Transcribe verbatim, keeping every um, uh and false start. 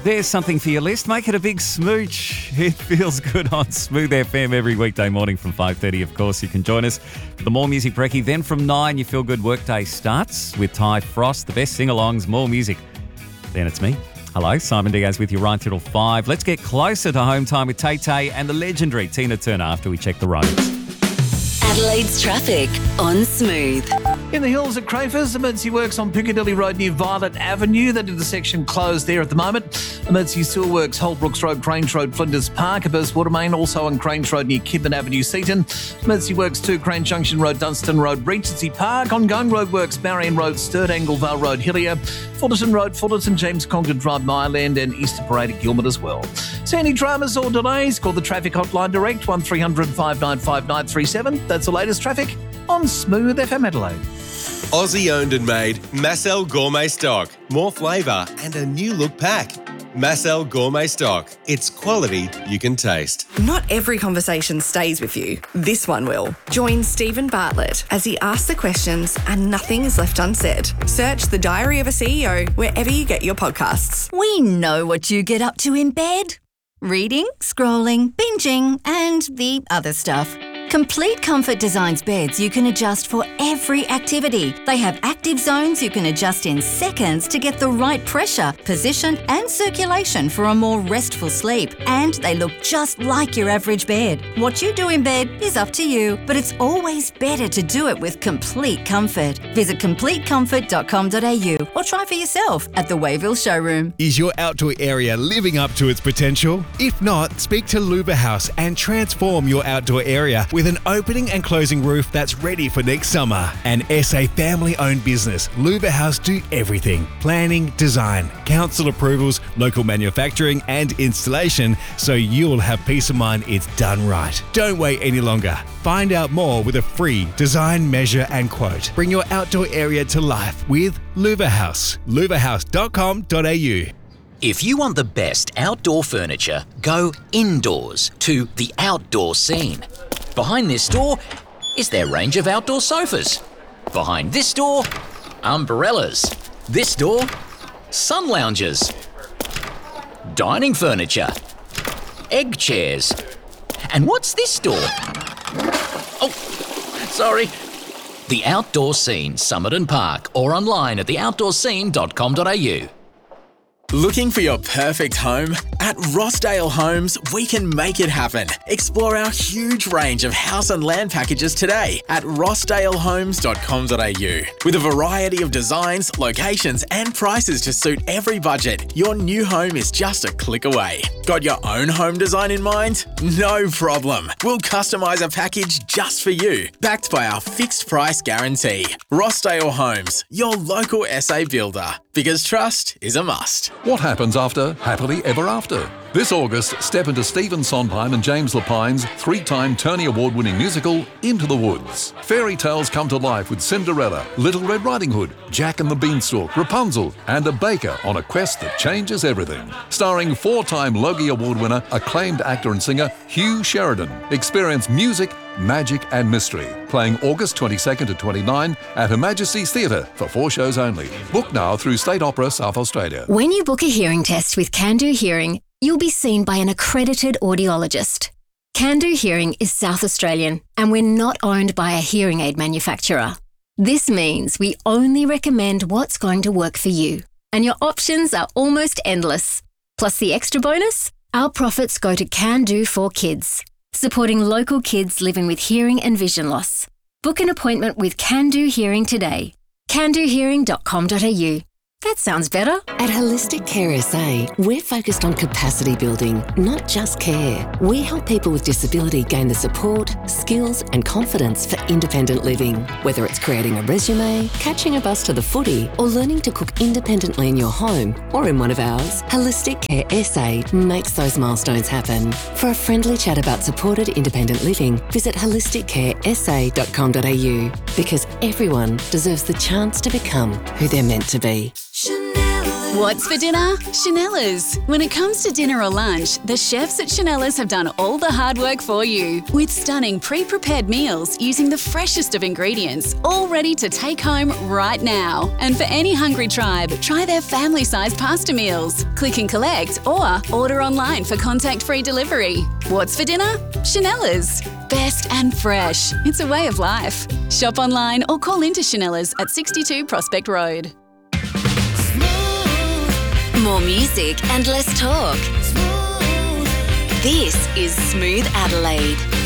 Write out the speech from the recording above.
There's something for your list. Make it a big smooch. It feels good on Smooth F M every weekday morning from five thirty. Of course, you can join us for the More Music Brekkie. Then from nine, your Feel Good Workday starts with Ty Frost, the best sing-alongs, more music. Then it's me. Hello, Simon Diaz with you right till five. Let's get closer to home time with Tay Tay and the legendary Tina Turner after we check the roads. Adelaide's traffic on Smooth. In the hills at Crafers, emergency works on Piccadilly Road near Violet Avenue. That intersection closed there at the moment. Emergency sewer works, Holbrooks Road, Cranes Road, Flinders Park, a burst water main, also on Cranes Road near Kidman Avenue, Seaton. Emergency works too, Crane Junction Road, Dunstan Road, Regency Park. Ongoing road works, Marion Road, Sturt, Anglevale Road, Hillier, Fullerton Road, Fullerton, James Congdon Drive, Myland, and Easter Parade at Gilman as well. See any dramas or delays? Call the traffic hotline direct, one three hundred five nine five nine three seven. That's the latest traffic on Smooth F M Adelaide. Aussie owned and made Massel Gourmet Stock. More flavour and a new look pack. Massel Gourmet Stock. It's quality you can taste. Not every conversation stays with you. This one will. Join Stephen Bartlett as he asks the questions and nothing is left unsaid. Search The Diary of a C E O wherever you get your podcasts. We know what you get up to in bed. Reading, scrolling, binging, and the other stuff. Complete Comfort designs beds you can adjust for every activity. They have active zones you can adjust in seconds to get the right pressure, position and circulation for a more restful sleep. And they look just like your average bed. What you do in bed is up to you, but it's always better to do it with Complete Comfort. Visit complete comfort dot com dot a u or try for yourself at the Wayville showroom. Is your outdoor area living up to its potential? If not, speak to Luba House and transform your outdoor area with an opening and closing roof that's ready for next summer. An S A family-owned business, Luba House do everything. Planning, design, council approvals, local manufacturing and installation, so you'll have peace of mind it's done right. Don't wait any longer. Find out more with a free design, measure and quote. Bring your outdoor area to life with Luba House. luba house dot com dot a u. If you want the best outdoor furniture, go indoors to The Outdoor Scene. Behind this door is their range of outdoor sofas. Behind this door, umbrellas. This door, sun loungers. Dining furniture. Egg chairs. And what's this door? Oh, sorry. The Outdoor Scene, Summit and Park, or online at the outdoor scene dot com dot a u. Looking for your perfect home? At Rossdale Homes, we can make it happen. Explore our huge range of house and land packages today at rossdale homes dot com dot a u. With a variety of designs, locations and prices to suit every budget, your new home is just a click away. Got your own home design in mind? No problem. We'll customise a package just for you, backed by our fixed price guarantee. Rossdale Homes, your local S A builder. Because trust is a must. What happens after Happily Ever After? This August, step into Stephen Sondheim and James Lapine's three-time Tony Award-winning musical, Into the Woods. Fairy tales come to life with Cinderella, Little Red Riding Hood, Jack and the Beanstalk, Rapunzel, and a baker on a quest that changes everything. Starring four-time Logie Award winner, acclaimed actor and singer Hugh Sheridan. Experience music, magic and mystery. Playing August twenty-second to twenty-ninth at Her Majesty's Theatre for four shows only. Book now through State Opera South Australia. When you book a hearing test with Can Do Hearing, you'll be seen by an accredited audiologist. Can Do Hearing is South Australian and we're not owned by a hearing aid manufacturer. This means we only recommend what's going to work for you, and your options are almost endless. Plus the extra bonus, our profits go to Can Do for Kids, supporting local kids living with hearing and vision loss. Book an appointment with Can Do Hearing today. can do hearing dot com dot a u. That sounds better. At Holistic Care S A, we're focused on capacity building, not just care. We help people with disability gain the support, skills and confidence for independent living. Whether it's creating a resume, catching a bus to the footy, or learning to cook independently in your home or in one of ours, Holistic Care S A makes those milestones happen. For a friendly chat about supported independent living, visit holistic care s a dot com dot a u, because everyone deserves the chance to become who they're meant to be. Chanel. What's for dinner? Chanella's. When it comes to dinner or lunch, the chefs at Chanella's have done all the hard work for you with stunning pre-prepared meals using the freshest of ingredients, all ready to take home right now. And for any hungry tribe, try their family-sized pasta meals. Click and collect or order online for contact-free delivery. What's for dinner? Chanella's. Best and fresh. It's a way of life. Shop online or call into Chanella's at sixty-two Prospect Road. More music and less talk. This is Smooth Adelaide.